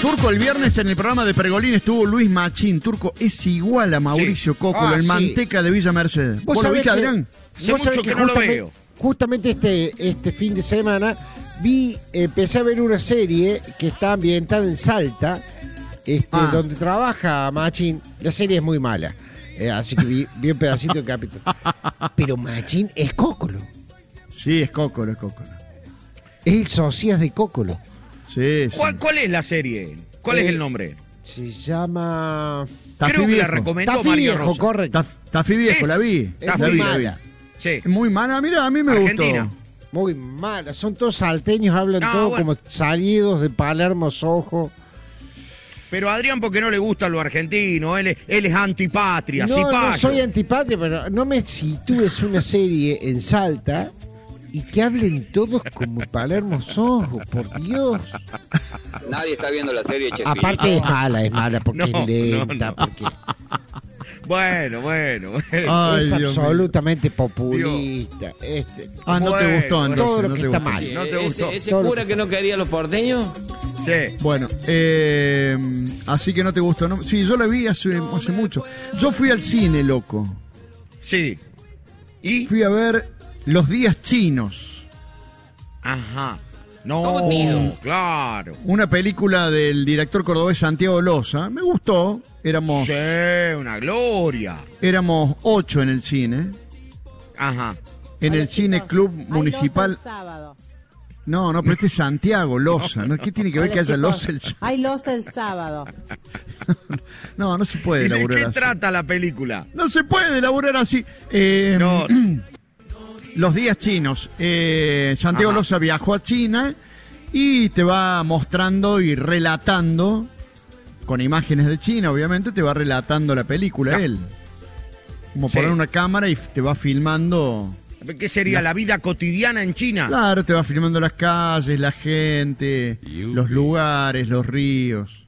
Turco, el viernes en el programa de Pergolín estuvo Luis Machín. Turco es igual a Mauricio Cócolo, el manteca de Villa Mercedes. ¿Vos lo viste, Adrián? Hace mucho que no lo veo. Justamente este fin de semana empecé a ver una serie que está ambientada en Salta, donde trabaja Machín. La serie es muy mala, así que vi un pedacito de capítulo. Pero Machín es Cócolo. Sí, es Cócolo. Es el socias de Cócolo. Sí. ¿Cuál es la serie? ¿Cuál es el nombre? Se llama... Creo que la recomendó Tafí Mario Viejo, Rosa. correcto. Tafí Viejo, la vi. Es muy mala. Sí. Es muy mala, mira, a mí me Argentina. gustó. Muy mala. Son todos salteños, hablan todos como salidos de Palermo, Sojo. Pero a Adrián, porque no le gusta lo argentino, él es antipatria, No soy antipatria, pero no me sitúes una serie en Salta y que hablen todos como Palermo Sojo, por Dios. Nadie está viendo la serie Chespirito. Aparte es mala porque es lenta, no. porque Bueno. Ay, es Dios absolutamente populista. No te gustó entonces. Todo lo no que te está gustó. mal. ¿No te gustó? ¿Ese cura que no quería a los porteños? Sí. Bueno, así que no te gustó, ¿no? Sí, yo la vi hace mucho. Yo fui al cine, loco. Sí. ¿Y? Fui a ver Los Días Chinos. Ajá. No, ¿Cómo tío? Claro. Una película del director cordobés Santiago Loza. Me gustó. Éramos Sí, una gloria. 8 en el cine. Ajá. En el Cine Club Municipal. No, pero este es Santiago Loza. ¿No? ¿Qué tiene que ver que haya Loza el sábado? Hay Loza el sábado. No se puede ¿Y de elaborar qué así. trata la película? No se puede elaborar así. No. Los Días Chinos. Santiago Loza viajó a China y te va mostrando y relatando, con imágenes de China, obviamente, te va relatando la película él. Como poner una cámara y te va filmando. ¿Qué sería la vida cotidiana en China? Claro, te va filmando las calles, la gente, los lugares, los ríos.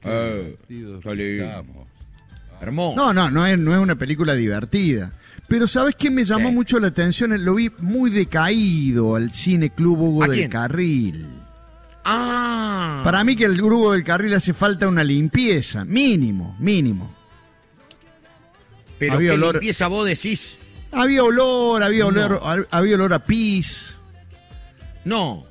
Hermoso. No es una película divertida. Pero ¿sabes qué me llamó mucho la atención? Lo vi muy decaído al Cine Club Hugo del Carril. Para mí que el Hugo del Carril hace falta una limpieza, mínimo. Pero había ¿qué olor... limpieza vos decís? Había olor a pis. No.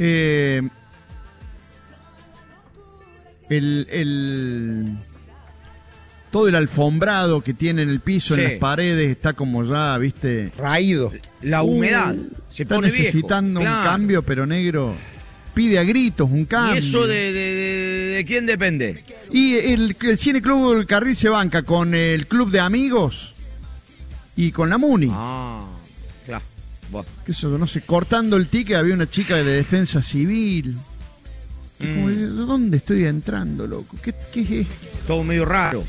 Todo el alfombrado que tiene en el piso, en las paredes, está como ya, ¿viste? Raído. La humedad se está pone necesitando viejo. un cambio, pero negro pide a gritos un cambio. ¿Y eso de quién depende? Y el Cine Club del Carril se banca con el Club de Amigos y con la Muni. Claro. ¿Qué es eso? No sé, cortando el ticket había una chica de defensa civil. Como, ¿dónde estoy entrando, loco? ¿Qué es esto? Todo medio raro.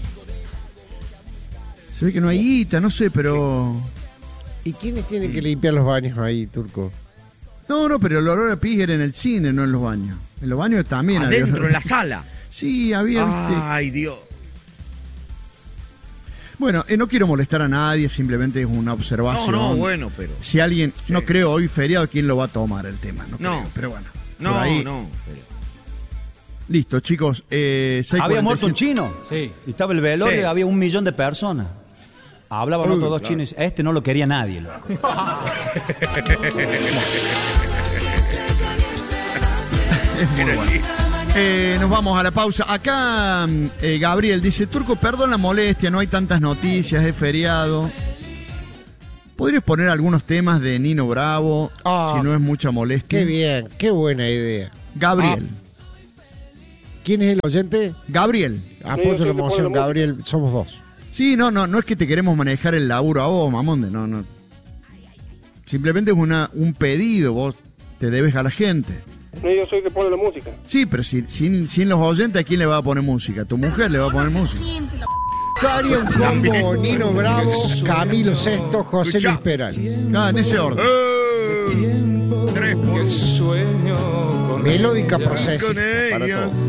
Se ve que no hay guita, no sé, pero... ¿Y quiénes tienen que limpiar los baños ahí, Turco? No, pero el olor a pis era en el cine, no en los baños. En los baños también adentro, había... en la sala. Sí, había, ¿viste? Ay, Dios. Bueno, no quiero molestar a nadie, simplemente es una observación. No, bueno, pero... Si alguien, no creo, hoy feriado, ¿quién lo va a tomar el tema? No creo, pero bueno. No, ahí... pero... Listo, chicos. Había muerto un chino. Sí. Y estaba el velorio Sí. y había 1 millón de personas. Hablaban otros dos chinos. Este no lo quería nadie, loco. Es muy bueno. Nos vamos a la pausa. Acá Gabriel dice, Turco, perdón la molestia, no hay tantas noticias, es feriado. ¿Podrías poner algunos temas de Nino Bravo, si no es mucha molestia? Qué bien, qué buena idea. Gabriel. ¿Quién es el oyente? Gabriel. Apoyo la emoción, Gabriel, somos dos. Sí, no es que te queremos manejar el laburo a vos, mamón, no. Simplemente es un pedido, vos te debes a la gente. No, yo soy el que pone la música. Sí, pero sin los oyentes, ¿a quién le va a poner música? ¿Tu mujer le va a poner música? Yo haría un combo Nino Bravo, Camilo VI, José Luis Peral. En ese orden. 3 por 1. Melódica procesiva para todo.